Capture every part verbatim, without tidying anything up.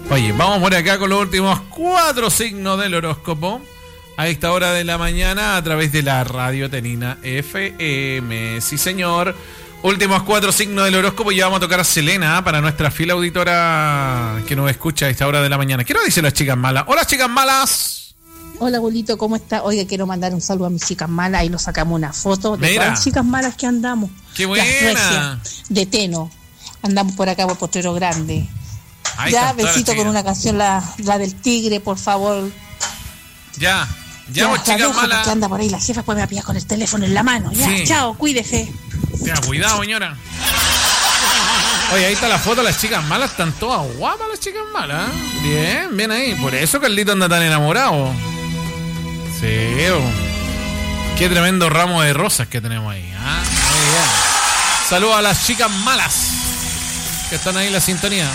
Oye, vamos por acá con los últimos cuatro signos del horóscopo a esta hora de la mañana a través de la Radio Tenina F M. Sí, señor. Últimos cuatro signos del horóscopo y ya vamos a tocar a Selena para nuestra fiel auditora que nos escucha a esta hora de la mañana. ¿Qué nos dicen las chicas malas? Hola, chicas malas. Hola, abuelito, ¿cómo está? Oiga, quiero mandar un saludo a mis chicas malas. Ahí nos sacamos una foto de Mira. todas las chicas malas que andamos. ¡Qué buena! Suecia, de Teno. Andamos por acá por Potrero Grande. Ahí Ya, están todas las besito con chicas. una canción, la, la del tigre, por favor. Ya, ya, Ya, vos, la chicas dejo malas. porque anda por ahí la jefa, pues me va a pillar con el teléfono en la mano. Ya, Sí. chao, cuídese. Tenga cuidado, señora. Oye, ahí está la foto, las chicas malas están todas guapas, las chicas malas. ¿Eh? Bien, bien ahí. Por eso Carlito anda tan enamorado. Sí, oh. Qué tremendo ramo de rosas que tenemos ahí. ¿Ah? Muy bien. Saludos a las chicas malas que están ahí en la sintonía.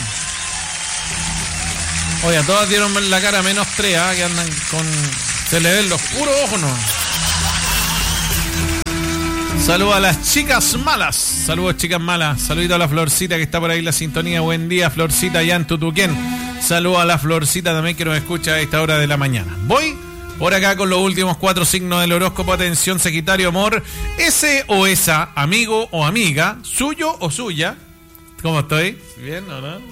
Oye, a todas dieron la cara menos tres, ¿ah? Que andan con... Se le ven los puros ojos, ¿no? Saludos a las chicas malas. Saludos, chicas malas. Saludito a la Florcita que está por ahí en la sintonía. Buen día, Florcita, allá en Tutuquén. Saludos a la Florcita también que nos escucha a esta hora de la mañana. Voy por acá con los últimos cuatro signos del horóscopo. Atención, Sagitario, amor. Ese o esa, amigo o amiga, suyo o suya. ¿Cómo estoy? ¿Bien o no?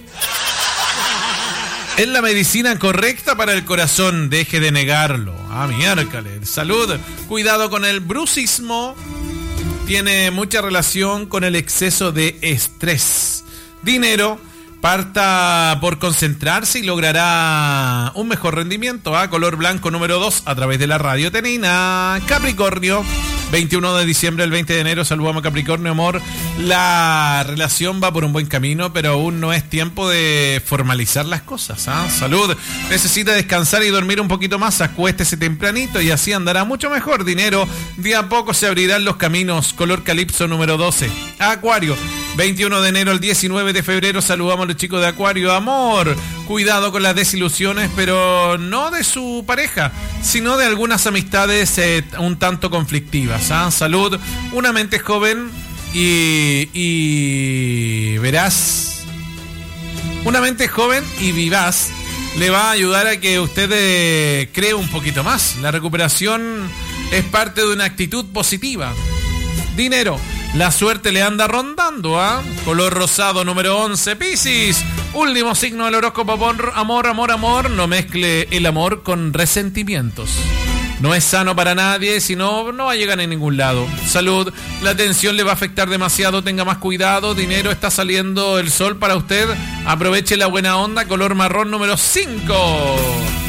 Es la medicina correcta para el corazón. Deje de negarlo. Ah, miércoles. Salud. Cuidado con el bruxismo. Tiene mucha relación con el exceso de estrés. Dinero. Parta por concentrarse y logrará un mejor rendimiento. ¿Ah? Color blanco número dos a través de la Radio Tenina. Capricornio. veintiuno de diciembre al veinte de enero. Saludamos a Capricornio, amor. La relación va por un buen camino, pero aún no es tiempo de formalizar las cosas. ¿Ah? Salud. Necesita descansar y dormir un poquito más. Acuéstese tempranito y así andará mucho mejor. Dinero. De a poco se abrirán los caminos. Color calipso número doce. Acuario. veintiuno de enero al diecinueve de febrero. Saludamos a los chicos de Acuario. Amor. Cuidado con las desilusiones, pero no de su pareja, sino de algunas amistades eh, un tanto conflictivas. ¿Ah? Salud. Una mente joven y, y verás. Una mente joven y vivaz le va a ayudar a que usted eh, cree un poquito más. La recuperación es parte de una actitud positiva. Dinero. La suerte le anda rondando, ¿ah? ¿eh? Color rosado número once, Piscis. Último signo del horóscopo, amor, amor, amor. No mezcle el amor con resentimientos. No es sano para nadie, si no, no va a llegar a ningún lado. Salud, la tensión le va a afectar demasiado, tenga más cuidado. Dinero, está saliendo el sol para usted. Aproveche la buena onda, color marrón número cinco.